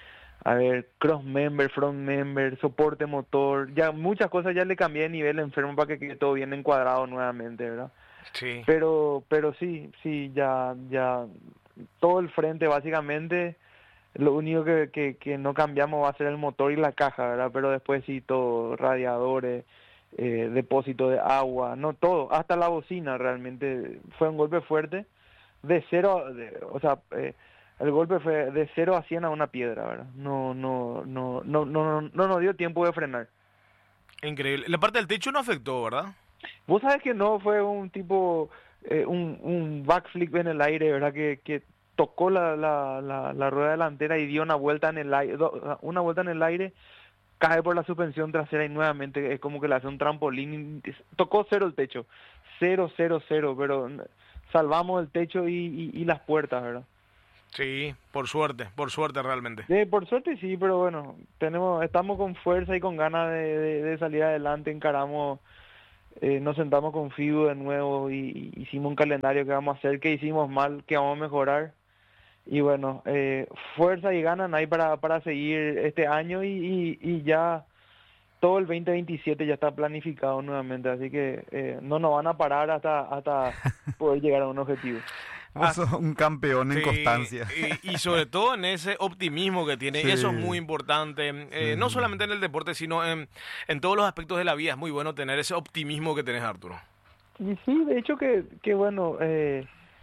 a ver, cross member, front member, soporte motor, ya muchas cosas ya le cambié de nivel enfermo para que quede todo bien encuadrado nuevamente, ¿verdad? Sí. Pero, pero sí, sí, ya, ya, todo el frente básicamente, lo único que, que, que no cambiamos va a ser el motor y la caja, ¿verdad? Pero después sí, todo, radiadores, eh, depósito de agua, no todo, hasta la bocina realmente fue un golpe fuerte, de cero, de, o sea, eh, el golpe fue de cero a cien a una piedra, ¿verdad? No, no, no, no, no, no, no nos dio tiempo de frenar. Increíble. La parte del techo no afectó, ¿verdad? Vos sabés que no, fue un tipo, eh, un, un backflip en el aire, ¿verdad? Que, que tocó la, la, la, la rueda delantera y dio una vuelta en el aire, una vuelta en el aire, cae por la suspensión trasera y nuevamente es como que le hace un trampolín, tocó cero el techo, cero, cero, cero, pero salvamos el techo y, y, y las puertas, ¿verdad? Sí, por suerte, por suerte realmente. Sí, por suerte sí, pero bueno, tenemos, estamos con fuerza y con ganas de, de, de salir adelante, encaramos, eh, nos sentamos con Fibu de nuevo y, y hicimos un calendario que vamos a hacer, que hicimos mal, que vamos a mejorar. Y bueno, eh, fuerza y ganas hay para, para seguir este año y, y, y ya todo el veinte veintisiete ya está planificado nuevamente, así que eh, no nos van a parar hasta, hasta poder llegar a un objetivo. Vos sos un campeón en Sí, constancia. Y, y sobre todo en ese optimismo que tiene, Sí. eso es muy importante, eh, Sí. no solamente en el deporte, sino en, en todos los aspectos de la vida. Es muy bueno tener ese optimismo que tenés, Arturo. Y sí, de hecho que, que bueno, eh,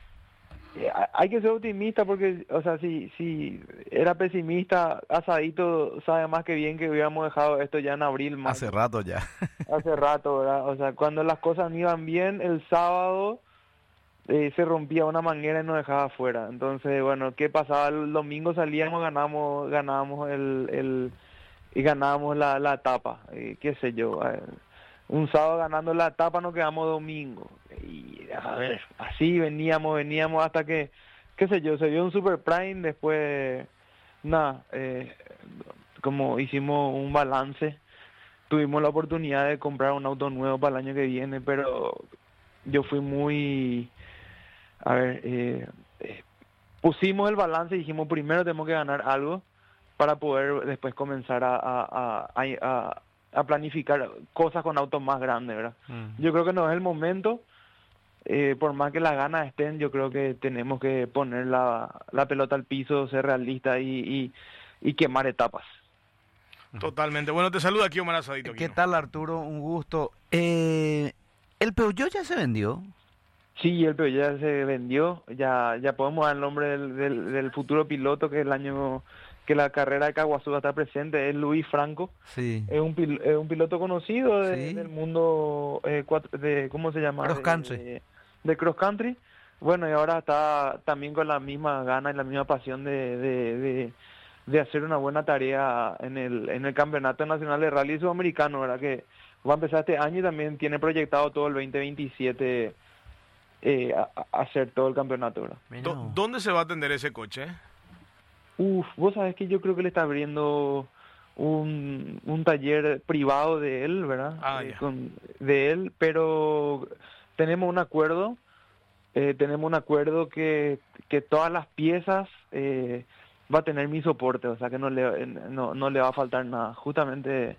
eh, hay que ser optimista porque, o sea, si, si era pesimista, Asadito sabe más que bien que hubiéramos dejado esto ya en abril, mayo. Hace rato ya. Hace rato, ¿verdad? O sea, cuando las cosas no iban bien, el sábado eh, se rompía una manguera y nos dejaba afuera. Entonces, bueno, ¿qué pasaba? El domingo salíamos, ganamos, ganábamos el, el y ganábamos la, la etapa, eh, qué sé yo. Eh, un sábado ganando la etapa nos quedamos domingo. Y a ver, así veníamos, veníamos hasta que, qué sé yo, se vio un Super Prime, después, nada, eh, como hicimos un balance, tuvimos la oportunidad de comprar un auto nuevo para el año que viene, pero yo fui muy, a ver, eh, eh, pusimos el balance y dijimos primero tenemos que ganar algo para poder después comenzar a, a, a, a, a planificar cosas con autos más grandes, ¿verdad? Mm. Yo creo que no es el momento, eh, por más que las ganas estén, yo creo que tenemos que poner la, la pelota al piso, ser realistas y, y, y quemar etapas. Totalmente. Bueno, te saluda aquí Omar Asadito. ¿Qué tal, Arturo? Un gusto. Eh, ¿El Peugeot ya se vendió? Sí, el Peugeot ya se vendió. Ya ya podemos dar el nombre del, del, del futuro piloto, que el año que la carrera de Caguazú va a estar presente, es Luis Franco. Sí. Es un, pil, es un piloto conocido de, sí. del mundo, eh, cuatro, de ¿cómo se llama? Cross country. De, de cross country. Bueno, y ahora está también con la misma gana y la misma pasión de... de, de de hacer una buena tarea en el en el Campeonato Nacional de Rally Sudamericano, ¿verdad? Que va a empezar este año y también tiene proyectado todo el veinte veintisiete eh, a, a hacer todo el campeonato, ¿verdad? Do, ¿Dónde se va a atender ese coche? Uf, vos sabés que yo creo que le está abriendo un, un taller privado de él, ¿verdad? Ah, eh, ya. Con, de él, pero tenemos un acuerdo, eh, tenemos un acuerdo que, que todas las piezas... Eh, va a tener mi soporte, o sea que no le no, no le va a faltar nada. Justamente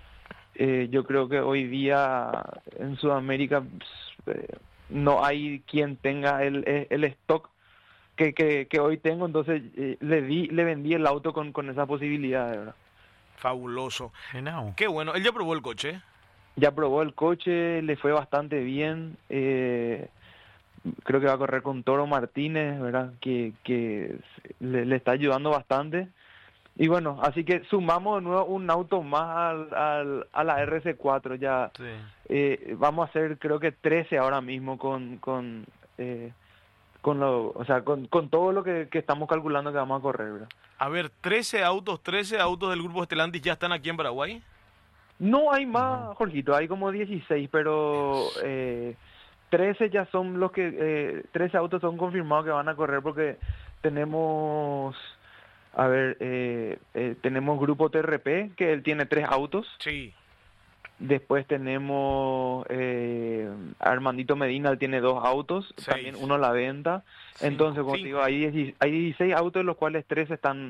eh, yo creo que hoy día en Sudamérica eh, no hay quien tenga el, el stock que, que, que hoy tengo, entonces eh, le di le vendí el auto con, con esa posibilidad, de verdad. Fabuloso. No. Qué bueno. ¿Él ya probó el coche? Ya probó el coche, le fue bastante bien. Eh, creo que va a correr con Toro Martínez, ¿verdad? Que, que le, le está ayudando bastante. Y bueno, así que sumamos de nuevo un auto más al, al, a la R C cuatro. Ya sí. eh, vamos a hacer creo que trece ahora mismo con con eh, con lo, o sea, con, con todo lo que, que estamos calculando que vamos a correr, ¿verdad? A ver, trece autos, trece autos del grupo Stellantis ya están aquí en Paraguay. No hay más, Jorgito, hay como dieciséis, pero eh, trece ya son los que, eh, trece autos son confirmados que van a correr porque tenemos, a ver, eh, eh, tenemos Grupo T R P, que él tiene tres autos. Sí. Después tenemos eh, Armandito Medina, él tiene dos autos, Seis. También uno a la venta. Cinco, Entonces, como te digo, hay, hay dieciséis autos, de los cuales tres están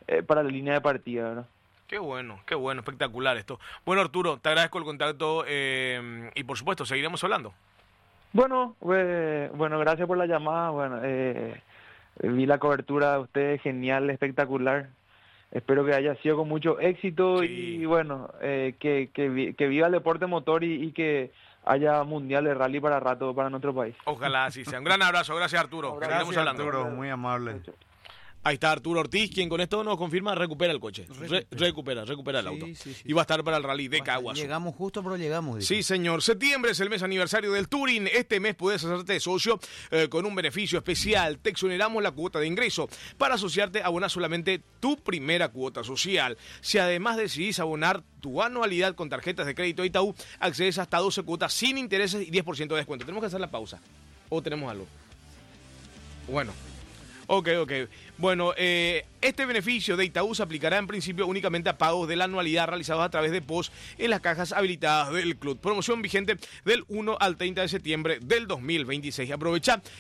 eh, para la línea de partida, ¿verdad? Qué bueno, qué bueno, espectacular esto. Bueno, Arturo, te agradezco el contacto eh, y por supuesto seguiremos hablando. Bueno, pues, bueno, gracias por la llamada. Bueno, eh, vi la cobertura de ustedes, genial, espectacular. Espero que haya sido con mucho éxito. Sí. Y bueno, eh, que, que, que viva el deporte motor y, y que haya mundial de rally para rato para nuestro país. Ojalá así sea. Un gran abrazo, gracias Arturo. Gracias, seguiremos hablando. Arturo, muy amable. Ahí está Arturo Ortiz, quien con esto nos confirma recupera el coche. Re, recupera, recupera el sí, auto. Sí, sí, y va a estar para el rally de Caguas. Llegamos justo, pero llegamos. Dijo. Sí, señor. Septiembre es el mes aniversario del Touring. Este mes puedes hacerte socio eh, con un beneficio especial. Te exoneramos la cuota de ingreso. Para asociarte, abonas solamente tu primera cuota social. Si además decidís abonar tu anualidad con tarjetas de crédito Itaú, accedes hasta doce cuotas sin intereses y diez por ciento de descuento. Tenemos que hacer la pausa. ¿O tenemos algo? Bueno. Ok, ok. Bueno, eh, este beneficio de Itaú se aplicará en principio únicamente a pagos de la anualidad realizados a través de P O S en las cajas habilitadas del club. Promoción vigente del uno al treinta de septiembre del dos mil veintiséis. Aprovecha